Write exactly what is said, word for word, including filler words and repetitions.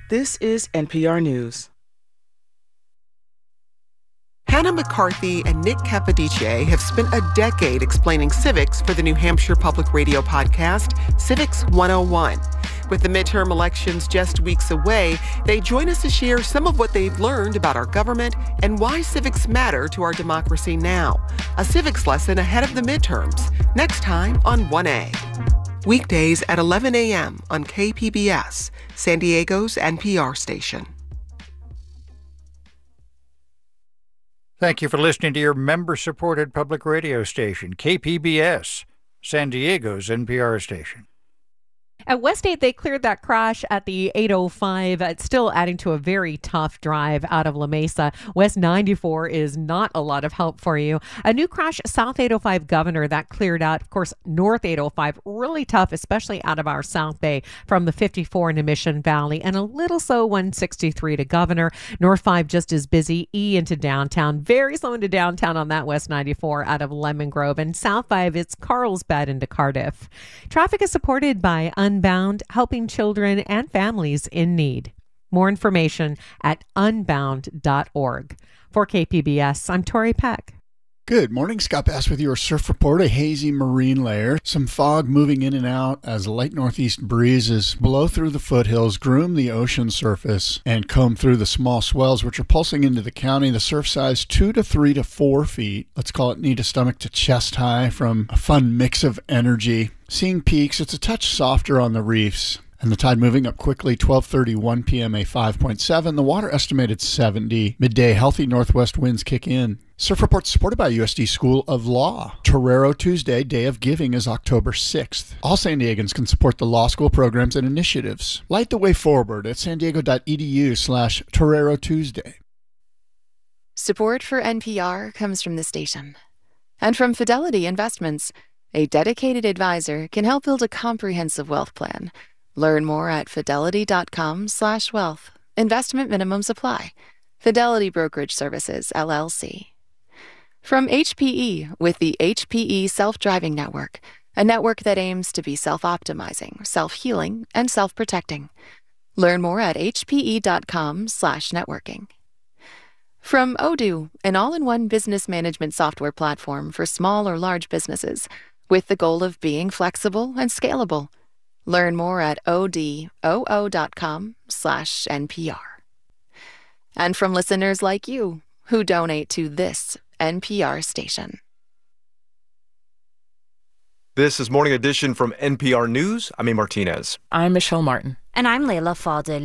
This is N P R News. Hannah McCarthy and Nick Capodice have spent a decade explaining civics for the New Hampshire Public Radio podcast, Civics one oh one. With the midterm elections just weeks away, they join us to share some of what they've learned about our government and why civics matter to our democracy now. A civics lesson ahead of the midterms, next time on one A. Weekdays at eleven a.m. on K P B S, San Diego's N P R station. Thank you for listening to your member-supported public radio station, K P B S, San Diego's N P R station. At West eight, they cleared that crash at the eight oh five. It's still adding to a very tough drive out of La Mesa. West ninety-four is not a lot of help for you. A new crash, South eight oh five Governor, that cleared out. Of course, North eight oh five, really tough, especially out of our South Bay from the fifty-four into Mission Valley, and a little slow one sixty-three to Governor. North five just as busy. E into downtown. Very slow into downtown on that West ninety-four out of Lemon Grove. And South five, it's Carlsbad into Cardiff. Traffic is supported by Unbound, helping children and families in need. More information at unbound dot org. For K P B S, I'm Tori Peck. Good morning, Scott Bass with your surf report. A hazy marine layer, some fog moving in and out as light northeast breezes blow through the foothills, groom the ocean surface, and comb through the small swells which are pulsing into the county. The surf size two to three to four feet. Let's call it knee to stomach to chest high from a fun mix of energy. Seeing peaks, it's a touch softer on the reefs. And the tide moving up quickly, twelve thirty, one p.m., a five point seven. The water estimated seventy. Midday, healthy northwest winds kick in. Surf Report supported by U S D School of Law. Torero Tuesday, Day of Giving, is October sixth. All San Diegans can support the law school programs and initiatives. Light the way forward at san diego dot e d u slash Torero Tuesday. Support for N P R comes from the station. And from Fidelity Investments, a dedicated advisor can help build a comprehensive wealth plan. Learn more at fidelity dot com slash wealth. Investment minimums apply. Fidelity Brokerage Services, L L C. From H P E with the H P E Self-Driving Network, a network that aims to be self-optimizing, self-healing, and self-protecting. Learn more at h p e dot com slash networking. From Odoo, an all-in-one business management software platform for small or large businesses, with the goal of being flexible and scalable. Learn more at odoo dot com slash N P R. And from listeners like you who donate to this N P R station. This is Morning Edition from N P R News. I'm A. Martinez. I'm Michelle Martin. And I'm Layla Fadel.